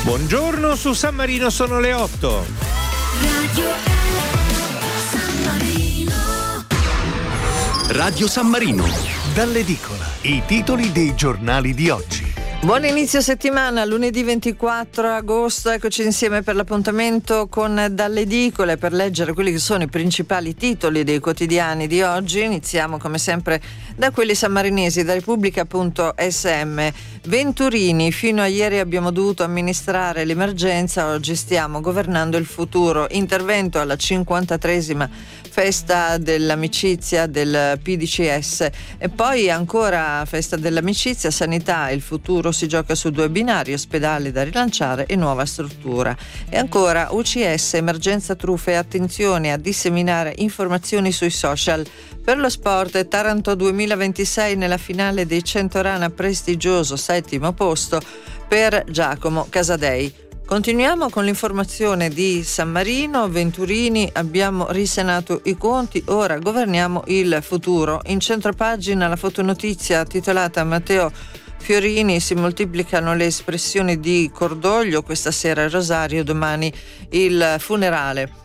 Buongiorno, su San Marino sono le 8. Radio San Marino. Dall'edicola. I titoli dei giornali di oggi. Buon inizio settimana, lunedì 24 agosto, eccoci insieme per l'appuntamento con Dalle Edicole per leggere quelli che sono i principali titoli dei quotidiani di oggi. Iniziamo come sempre da quelli sammarinesi, da Repubblica.sm. Venturini, fino a ieri abbiamo dovuto amministrare l'emergenza, oggi stiamo governando il futuro. Intervento alla 53esima festa dell'amicizia del PDCS e poi ancora festa dell'amicizia, sanità, il futuro si gioca su due binari, ospedali da rilanciare e nuova struttura. E ancora UCS, emergenza truffe, attenzione a disseminare informazioni sui social. Per lo sport, Taranto 2026 nella finale dei 100 rana, prestigioso 7° posto per Giacomo Casadei. Continuiamo con l'informazione di San Marino. Venturini, abbiamo risenato i conti, ora governiamo il futuro. In centropagina la fotonotizia titolata Matteo Fiorini, si moltiplicano le espressioni di cordoglio, questa sera il rosario, domani il funerale.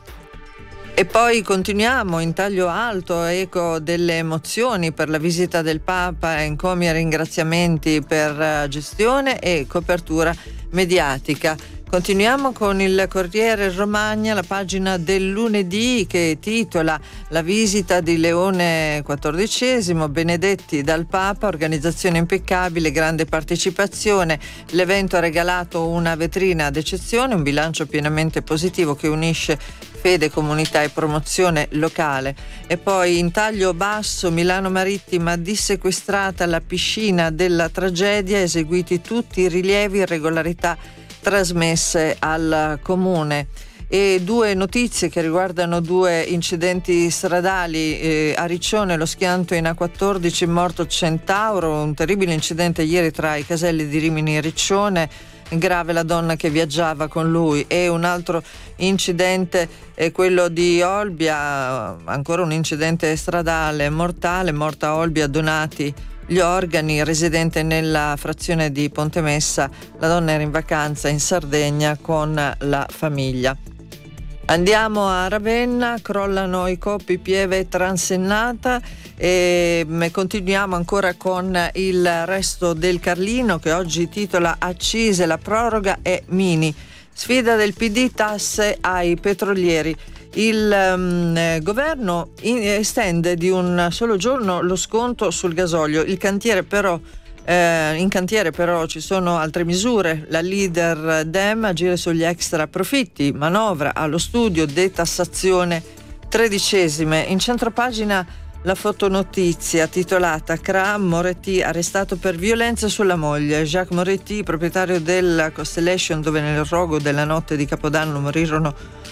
E poi continuiamo in taglio alto, eco delle emozioni per la visita del Papa, encomi e ringraziamenti per gestione e copertura mediatica. Continuiamo con il Corriere Romagna, la pagina del lunedì che titola La visita di Leone XIV, benedetti dal Papa, organizzazione impeccabile, grande partecipazione. L'evento ha regalato una vetrina d'eccezione, un bilancio pienamente positivo che unisce fede, comunità e promozione locale. E poi in taglio basso, Milano Marittima, dissequestrata la piscina della tragedia, eseguiti tutti i rilievi e irregolarità trasmesse al comune. E due notizie che riguardano due incidenti stradali, a Riccione lo schianto in A14, morto Centauro, un terribile incidente ieri tra i caselli di Rimini e Riccione, grave la donna che viaggiava con lui. E un altro incidente è quello di Olbia, ancora un incidente stradale mortale, morta a Olbia, donati gli organi, residente nella frazione di Pontemessa, la donna era in vacanza in Sardegna con la famiglia. Andiamo a Ravenna, crollano i coppi Pieve Transennata e continuiamo ancora con il resto del Carlino che oggi titola Accise, la proroga è mini. Sfida del PD, tasse ai petrolieri. Il governo estende di un solo giorno lo sconto sul gasolio. In cantiere però ci sono altre misure. La leader Dem agire sugli extra profitti, manovra allo studio, detassazione 13esime. In centropagina la fotonotizia titolata Cra Moretti arrestato per violenza sulla moglie. Jacques Moretti, proprietario della Constellation dove nel rogo della notte di Capodanno morirono